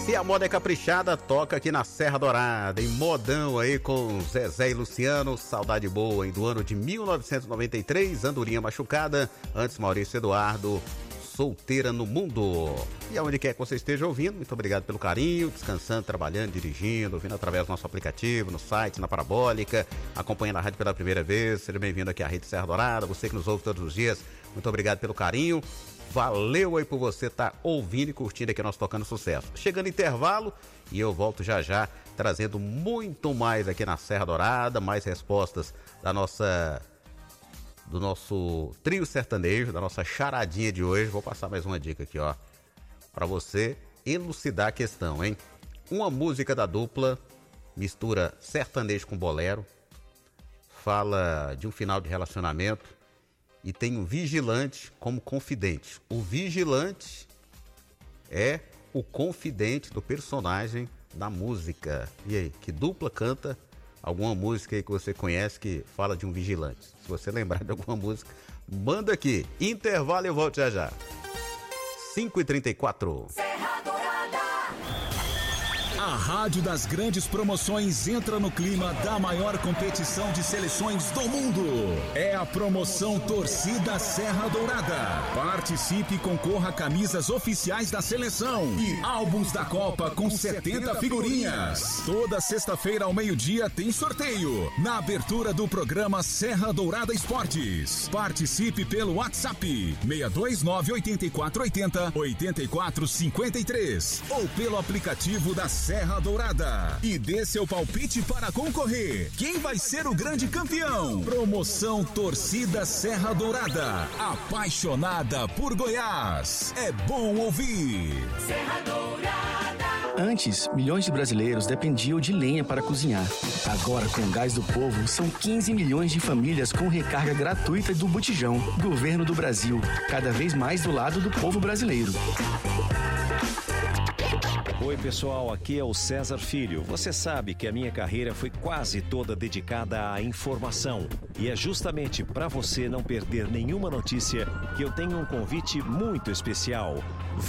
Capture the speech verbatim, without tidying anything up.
Se a moda é caprichada, toca aqui na Serra Dourada, em modão aí com Zezé e Luciano, saudade boa, hein, do ano de mil novecentos e noventa e três, Andorinha Machucada, antes Maurício Eduardo, Solteira no Mundo. E aonde quer que você esteja ouvindo, muito obrigado pelo carinho, descansando, trabalhando, dirigindo, ouvindo através do nosso aplicativo, no site, na Parabólica, acompanhando a rádio pela primeira vez, seja bem-vindo aqui à Rede Serra Dourada, você que nos ouve todos os dias, muito obrigado pelo carinho. Valeu aí por você estar tá ouvindo e curtindo aqui nós Tocando Sucesso. Chegando intervalo e eu volto já já trazendo muito mais aqui na Serra Dourada, mais respostas da nossa, do nosso trio sertanejo, da nossa charadinha de hoje. Vou passar mais uma dica aqui, ó, para você elucidar a questão, hein? Uma música da dupla mistura sertanejo com bolero, fala de um final de relacionamento e tem um vigilante como confidente. O vigilante é o confidente do personagem da música. E aí, que dupla canta alguma música aí que você conhece que fala de um vigilante? Se você lembrar de alguma música, manda aqui. Intervalo e eu volto já já. cinco e trinta e quatro. A Rádio das Grandes Promoções entra no clima da maior competição de seleções do mundo. É a promoção Torcida Serra Dourada. Participe e concorra a camisas oficiais da seleção e álbuns da Copa com setenta figurinhas. Toda sexta-feira ao meio-dia tem sorteio na abertura do programa Serra Dourada Esportes. Participe pelo WhatsApp seis dois nove oito quatro oito zero oito quatro cinco três ou pelo aplicativo da Serra Serra Dourada e dê seu palpite para concorrer. Quem vai ser o grande campeão? Promoção Torcida Serra Dourada, apaixonada por Goiás. É bom ouvir. Serra Dourada. Antes, milhões de brasileiros dependiam de lenha para cozinhar. Agora, com o Gás do Povo, são quinze milhões de famílias com recarga gratuita do botijão. Governo do Brasil, cada vez mais do lado do povo brasileiro. Oi pessoal, aqui é o César Filho. Você sabe que a minha carreira foi quase toda dedicada à informação. E é justamente para você não perder nenhuma notícia que eu tenho um convite muito especial.